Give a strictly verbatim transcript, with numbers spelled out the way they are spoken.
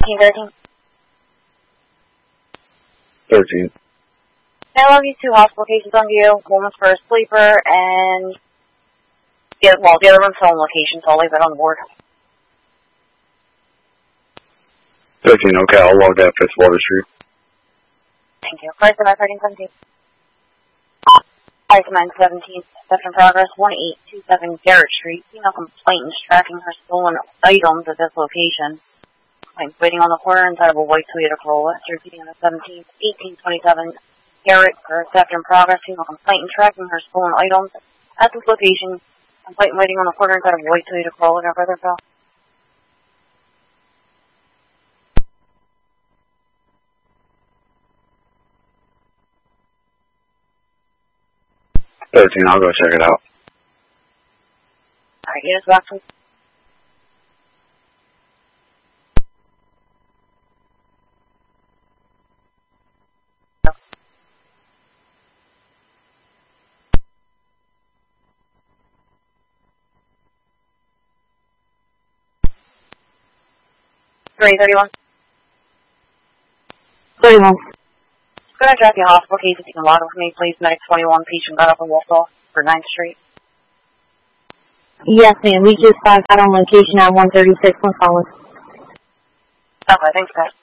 thirteen. thirteen. I love you two hospital cases on view. One was for a sleeper, and the, well, the other one's home location, so I'll leave it on board. thirteen, okay, I'll log that Fifth Water Street. Thank you. Price about thirteen seventeen. Price nine seventeen. Theft in progress, one eight two seven Garrett Street. Female complainant tracking her stolen items at this location. Complaint waiting on the corner inside of a white Toyota Corolla. Repeating on the seventeenth, eighteen twenty-seven Garrett for theft in progress. Female complainant tracking her stolen items at this location. Complaint waiting on the corner inside of a white Toyota Corolla. No further fill. thirteen, I'll go check it out. Alright, yes, back to three thirty-one. thirty-one. Could I draft your hospital case if you can log it with me, please? Medic twenty-one, patient got up and walked off for ninth Street. Yes, ma'am. We just got on location at one thirty-six Collins. Okay, thanks, guys.